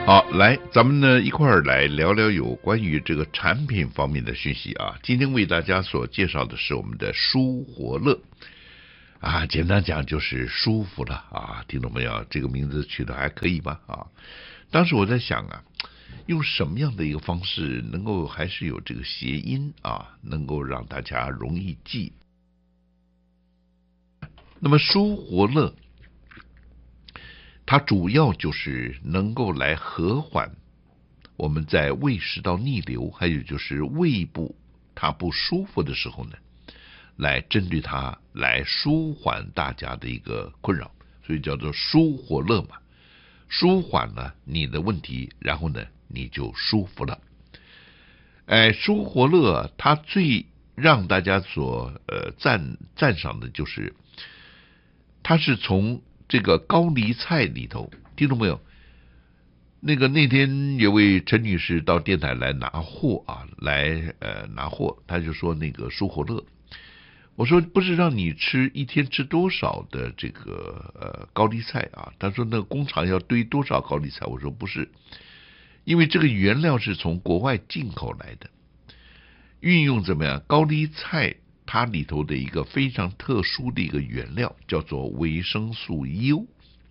好，来，咱们呢一块儿来聊聊有关于这个产品方面的讯息啊。今天为大家所介绍的是我们的舒活乐啊，简单讲就是舒服了啊，听懂没有？这个名字取得还可以吧？啊，当时我在想啊，用什么样的一个方式能够还是有这个谐音啊，能够让大家容易记。那么舒活乐，它主要就是能够来和缓我们在胃食道逆流，还有就是胃部它不舒服的时候呢，来针对它来舒缓大家的一个困扰，所以叫做舒活乐嘛，舒缓了你的问题，然后呢你就舒服了。舒活乐它最让大家所赞赏的就是它是从这个高丽菜里头，听懂没有？那天有位陈女士到电台来拿货啊，拿货，她就说那个舒活乐，我说不是让你一天吃多少的这个高丽菜啊？她说那工厂要堆多少高丽菜？我说不是，因为这个原料是从国外进口来的，运用怎么样？高丽菜它里头的一个非常特殊的一个原料叫做维生素 U。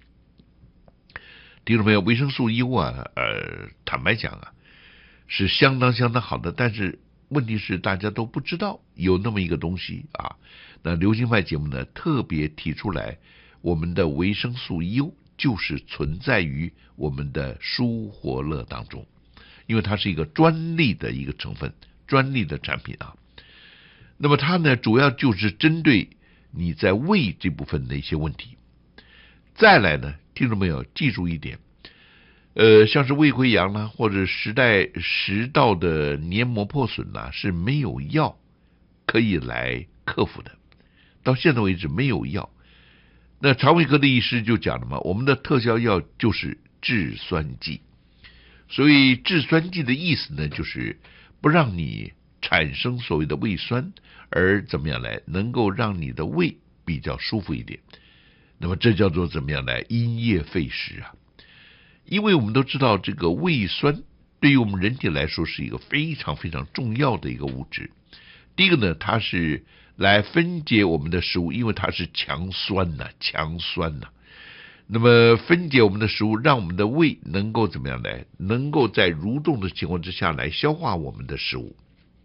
听懂没有？维生素 U 啊，坦白讲啊，是相当好的，但是问题是大家都不知道有那么一个东西啊。那流行派节目呢，特别提出来，我们的维生素 U 就是存在于我们的舒活乐当中，因为它是一个专利的一个成分，专利的产品啊。那么它呢，主要就是针对你在胃这部分的一些问题。再来呢，听懂没有？记住一点，像是胃溃疡啦，或者食道的黏膜破损啦，是没有药可以来克服的。到现在为止没有药。那肠胃科的医师就讲了嘛，我们的特效药就是制酸剂。所以制酸剂的意思呢，就是不让你产生所谓的胃酸，而怎么样来能够让你的胃比较舒服一点。那么这叫做怎么样来因噎废食啊？因为我们都知道这个胃酸对于我们人体来说是一个非常重要的一个物质。第一个呢，它是来分解我们的食物，因为它是强酸呐。那么分解我们的食物，让我们的胃能够怎么样来，能够在蠕动的情况之下来消化我们的食物。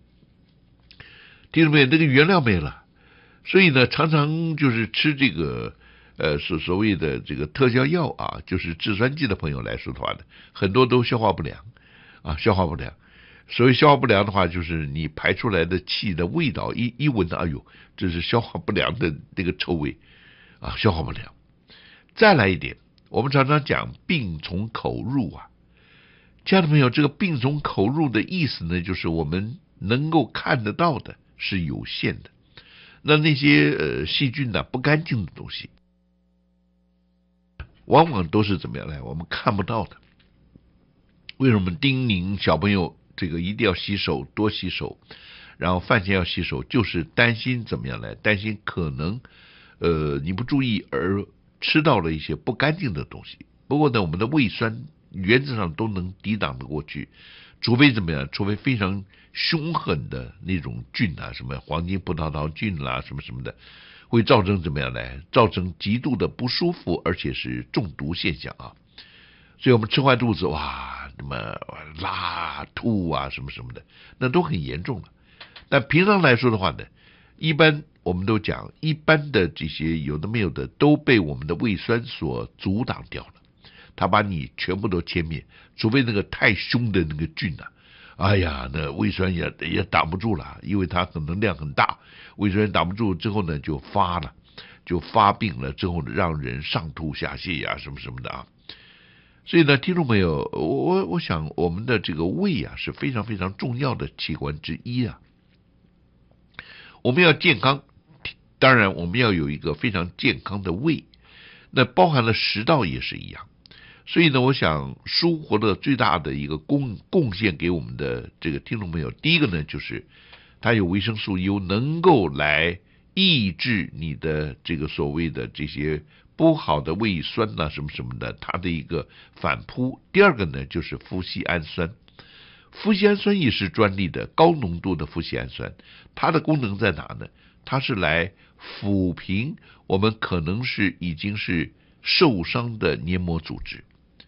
听懂没有？那个原料没了，所以呢，常常就是吃这个所谓的这个特效药啊，就是制酸剂的朋友来说的话呢，很多都消化不良啊，消化不良。所以消化不良的话，就是你排出来的气的味道，一闻到，哎呦，这是消化不良的那个臭味啊，消化不良。再来一点，我们常常讲病从口入啊，亲爱的朋友，这个病从口入的意思呢，就是我们能够看得到的是有限的，那些细菌呢，不干净的东西，往往都是怎么样来，我们看不到的。为什么叮咛小朋友这个一定要洗手，多洗手，然后饭前要洗手，就是担心怎么样来，担心可能你不注意而吃到了一些不干净的东西。不过呢，我们的胃酸原则上都能抵挡得过去，除非怎么样，除非非常凶狠的那种菌啊，什么黄金葡萄糖菌啦，什么的，会造成怎么样来，造成极度的不舒服，而且是中毒现象啊。所以我们吃坏肚子，哇，那么拉吐啊，什么的，那都很严重了。但平常来说的话呢，一般我们都讲，一般的这些有的没有的都被我们的胃酸所阻挡掉了，它把你全部都歼灭，除非那个太凶的那个菌啊，哎呀，那胃酸也挡不住了，因为它可能量很大，胃酸挡不住之后呢，就发病了之后呢，让人上吐下泻呀，什么的啊。所以呢，听众朋友，我想我们的这个胃啊是非常重要的器官之一啊。我们要健康，当然我们要有一个非常健康的胃，那包含了食道也是一样。所以呢，我想舒活乐最大的一个贡献给我们的这个听众朋友，第一个呢就是它有维生素 U， 能够来抑制你的这个所谓的这些不好的胃酸呐、什么什么的，它的一个反扑。第二个呢，就是麩酰氨酸。麩酰氨酸也是专利的高浓度的麩酰氨酸，它的功能在哪呢？它是来抚平我们可能是已经是受伤的黏膜组织。